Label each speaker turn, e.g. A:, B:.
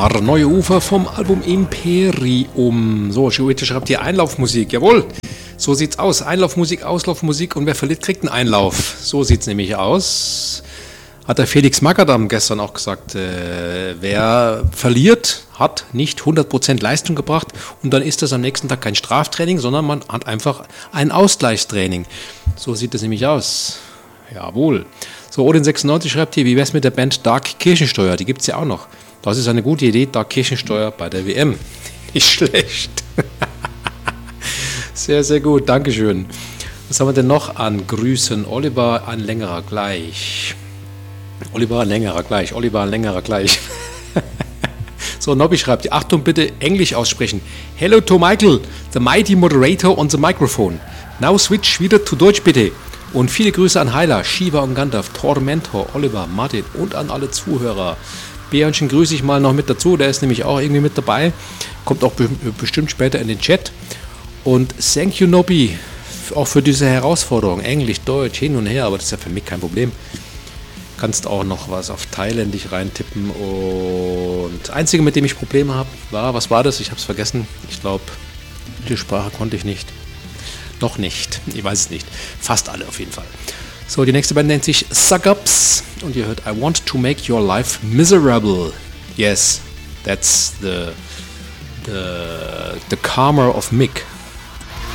A: Sonar, neue Ufer vom Album Imperium. So, Schuete schreibt hier Einlaufmusik. Jawohl, so sieht's aus. Einlaufmusik, Auslaufmusik und wer verliert, kriegt einen Einlauf. So sieht's nämlich aus. Hat der Felix Magatham gestern auch gesagt, wer verliert, hat nicht 100% Leistung gebracht und dann ist das am nächsten Tag kein Straftraining, sondern man hat einfach ein Ausgleichstraining. So sieht es nämlich aus. Jawohl. So, Odin96 schreibt hier, wie wär's mit der Band Dark Kirchensteuer? Die gibt's ja auch noch. Das ist eine gute Idee, Dark Kirchensteuer bei der WM. Nicht schlecht. Sehr, sehr gut, Dankeschön. Was haben wir denn noch an Grüßen? Oliver, ein längerer gleich. Oliver, ein längerer gleich. Oliver, ein längerer gleich. So, Nobby schreibt, Achtung, bitte Englisch aussprechen. Hello to Michael, the mighty moderator on the microphone. Now switch wieder zu Deutsch, bitte. Und viele Grüße an Heiler, Shiva und Gandalf, Tormentor, Oliver, Martin und an alle Zuhörer. Bärchen grüße ich mal noch mit dazu, der ist nämlich auch irgendwie mit dabei. Kommt auch bestimmt später in den Chat. Und thank you, Nobby, auch für diese Herausforderung. Englisch, Deutsch, hin und her, aber das ist ja für mich kein Problem. Kannst auch noch was auf Thailändisch reintippen. Und das Einzige, mit dem ich Probleme habe, was war das? Ich habe es vergessen. Ich glaube, die Sprache konnte ich nicht. Noch nicht. Ich weiß es nicht. Fast alle auf jeden Fall. So, die nächste Band nennt sich Suck Ups. Und ihr hört I Want to Make Your Life Miserable. Yes, that's the Karma of Mick.